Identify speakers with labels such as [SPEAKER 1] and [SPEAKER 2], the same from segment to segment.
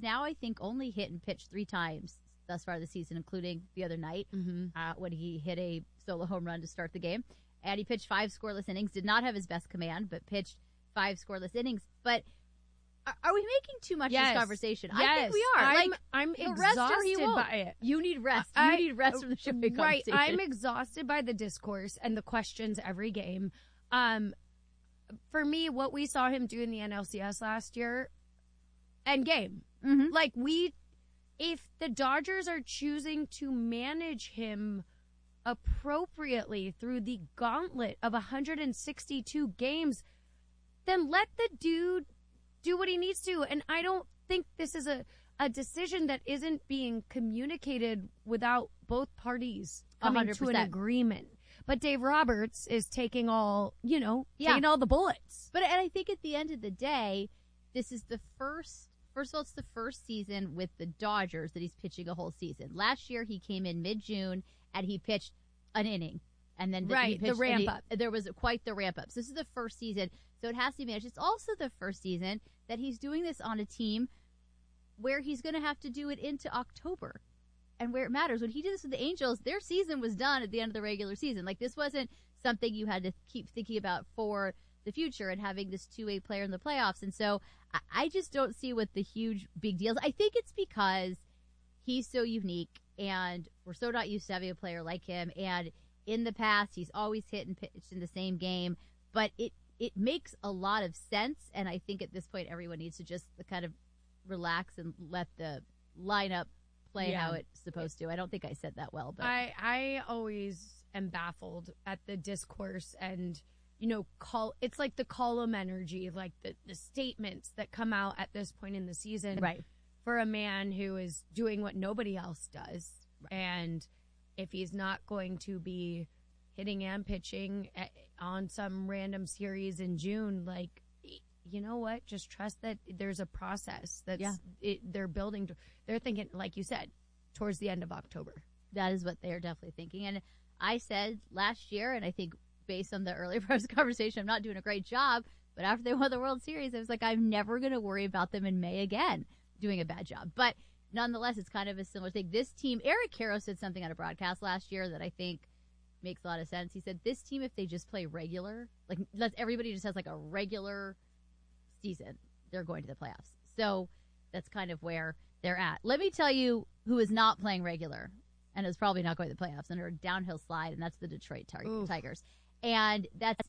[SPEAKER 1] now, I think, only hit and pitched 3 times thus far this season, including the other night when he hit a solo home run to start the game. And he pitched 5 scoreless innings, did not have his best command, but pitched 5 scoreless innings. But are we making too much of this conversation?
[SPEAKER 2] Yes.
[SPEAKER 1] I think we are.
[SPEAKER 2] I'm exhausted by it.
[SPEAKER 1] You need rest. You need rest from the Shohei conversation.
[SPEAKER 2] Right. I'm exhausted by the discourse and the questions every game. For me, what we saw him do in the NLCS last year, end game. If the Dodgers are choosing to manage him appropriately through the gauntlet of 162 games, then let the dude do what he needs to. And I don't think this is a decision that isn't being communicated without both parties coming
[SPEAKER 1] 100%.
[SPEAKER 2] to an agreement. But Dave Roberts is taking all, taking all the bullets.
[SPEAKER 1] And I think at the end of the day, this is the first of all, it's the first season with the Dodgers that he's pitching a whole season. Last year, he came in mid-June, and he pitched an inning. And then
[SPEAKER 2] the ramp up.
[SPEAKER 1] There was quite the ramp up. So this is the first season, so it has to be managed. It's also the first season that he's doing this on a team where he's going to have to do it into October. And where it matters. When he did this with the Angels, their season was done at the end of the regular season. Like, this wasn't something you had to keep thinking about for the future and having this two-way player in the playoffs. And so I just don't see what the huge big deal is. I think it's because he's so unique and we're so not used to having a player like him. And in the past, he's always hit and pitched in the same game. But it makes a lot of sense. And I think at this point, everyone needs to just kind of relax and let the lineup play how it's supposed to. I don't think I said that well, but
[SPEAKER 2] I always am baffled at the discourse and it's like the column energy, like the statements that come out at this point in the season,
[SPEAKER 1] right?
[SPEAKER 2] For a man who is doing what nobody else does, right. And if he's not going to be hitting and pitching on some random series in June, like, you know what? Just trust that there's a process that's they're building. They're thinking, like you said, towards the end of October.
[SPEAKER 1] That is what they're definitely thinking. And I said last year, and I think based on the earlier part of the conversation, I'm not doing a great job. But after they won the World Series, I was like, I'm never going to worry about them in May again doing a bad job. But nonetheless, it's kind of a similar thing. This team, Eric Karros said something on a broadcast last year that I think makes a lot of sense. He said, this team, if they just play regular, like everybody just has like a regular season, they're going to the playoffs. So that's kind of where they're at. Let me tell you who is not playing regular and is probably not going to the playoffs under a downhill slide, and that's the Detroit Tigers. And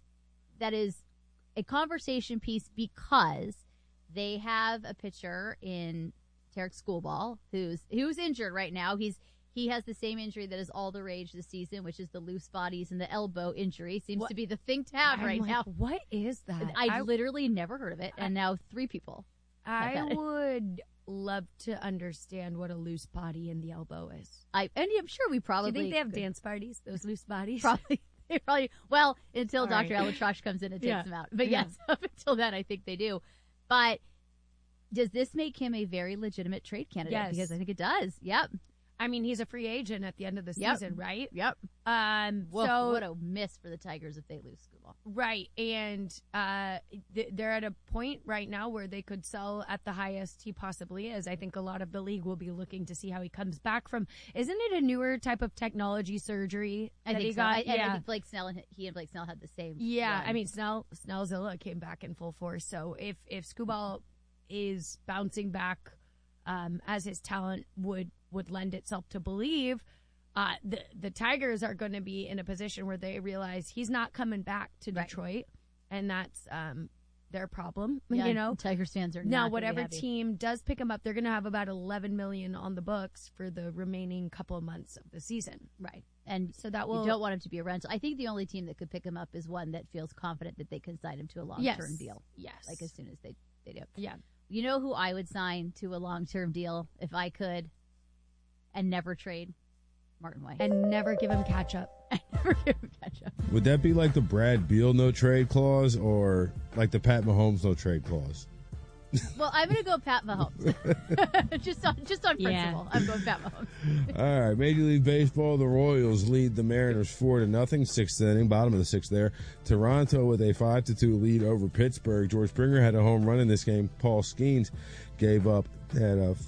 [SPEAKER 1] that is a conversation piece because they have a pitcher in Tarek Schoolball who's injured right now. He has the same injury that is all the rage this season, which is the loose bodies and the elbow injury. Seems to be the thing to have now.
[SPEAKER 2] What is that?
[SPEAKER 1] I literally never heard of it, and now 3 people.
[SPEAKER 2] I would love to understand what a loose body in the elbow is.
[SPEAKER 1] And I'm sure we probably.
[SPEAKER 2] Do you think they have dance parties? Those loose bodies?
[SPEAKER 1] Probably. Well, until Dr. Alatrosh comes in and takes them out. But yes, up until then, I think they do. But does this make him a very legitimate trade candidate?
[SPEAKER 2] Yes.
[SPEAKER 1] Because I think it does. Yep.
[SPEAKER 2] I mean, he's a free agent at the end of the season, right?
[SPEAKER 1] Yep.
[SPEAKER 2] So
[SPEAKER 1] what a miss for the Tigers if they lose Schoolball.
[SPEAKER 2] Right. And they're at a point right now where they could sell at the highest he possibly is. I think a lot of the league will be looking to see how he comes back from. Isn't it a newer type of technology surgery that he got?
[SPEAKER 1] I think Blake Snell and Blake Snell had the same.
[SPEAKER 2] Yeah.
[SPEAKER 1] run.
[SPEAKER 2] I mean, Snellzilla came back in full force. So if Schoolball is bouncing back as his talent would lend itself to believe, the Tigers are going to be in a position where they realize he's not coming back to Detroit, and that's their problem.
[SPEAKER 1] Tigers fans are
[SPEAKER 2] now
[SPEAKER 1] not
[SPEAKER 2] whatever
[SPEAKER 1] happy.
[SPEAKER 2] team does pick him up, they're going to have about $11 million on the books for the remaining couple of months of the season.
[SPEAKER 1] Right. And
[SPEAKER 2] so that will.
[SPEAKER 1] You don't want him to be a rental. I think the only team that could pick him up is one that feels confident that they can sign him to a long-term deal.
[SPEAKER 2] Yes.
[SPEAKER 1] Like as soon as they do.
[SPEAKER 2] Yeah.
[SPEAKER 1] You know who I would sign to a long-term deal if I could and never trade? Martin White.
[SPEAKER 2] And never give him catch-up.
[SPEAKER 3] Would that be like the Brad Beal no trade clause or like the Pat Mahomes no trade clause?
[SPEAKER 1] Well, I'm going to go Pat Mahomes. just on principle. Yeah. I'm going Pat Mahomes.
[SPEAKER 3] All right. Major League Baseball, the Royals lead the Mariners 4-0. Sixth inning, bottom of the sixth there. Toronto with a 5-2 lead over Pittsburgh. George Springer had a home run in this game. Paul Skeens gave up that